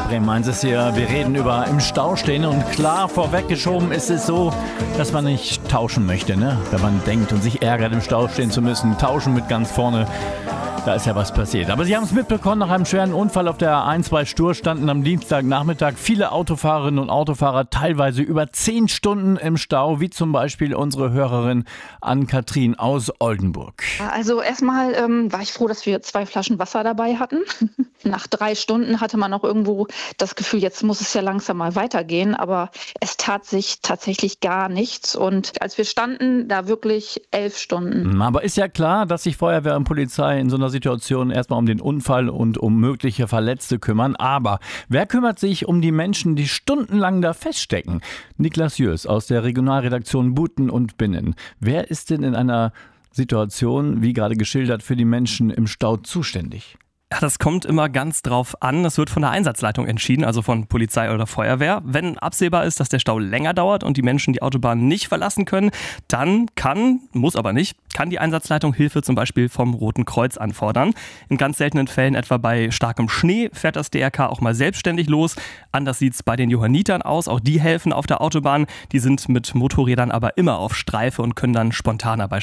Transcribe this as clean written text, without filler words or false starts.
Bremen 1 ist hier. Wir reden über im Stau stehen und klar vorweggeschoben ist es so, dass man nicht tauschen möchte, ne? Wenn man denkt und sich ärgert, im Stau stehen zu müssen, tauschen mit ganz vorne. Da ist ja was passiert. Aber Sie haben es mitbekommen, nach einem schweren Unfall auf der A1 bei Stur standen am Dienstagnachmittag viele Autofahrerinnen und Autofahrer teilweise über 10 Stunden im Stau, wie zum Beispiel unsere Hörerin Ann-Kathrin aus Oldenburg. Also erstmal war ich froh, dass wir 2 Flaschen Wasser dabei hatten. Nach 3 Stunden hatte man auch irgendwo das Gefühl, jetzt muss es ja langsam mal weitergehen, aber es tat sich tatsächlich gar nichts. Und als wir standen, da wirklich 11 Stunden. Aber ist ja klar, dass sich Feuerwehr und Polizei in so einer Situation erstmal um den Unfall und um mögliche Verletzte kümmern. Aber wer kümmert sich um die Menschen, die stundenlang da feststecken? Niklas Jörs aus der Regionalredaktion Buten und Binnen. Wer ist denn in einer Situation, wie gerade geschildert, für die Menschen im Stau zuständig? Ja, das kommt immer ganz drauf an. Es wird von der Einsatzleitung entschieden, also von Polizei oder Feuerwehr. Wenn absehbar ist, dass der Stau länger dauert und die Menschen die Autobahn nicht verlassen können, dann kann die Einsatzleitung Hilfe zum Beispiel vom Roten Kreuz anfordern. In ganz seltenen Fällen, etwa bei starkem Schnee, fährt das DRK auch mal selbstständig los. Anders sieht es bei den Johannitern aus. Auch die helfen auf der Autobahn. Die sind mit Motorrädern aber immer auf Streife und können dann spontaner bei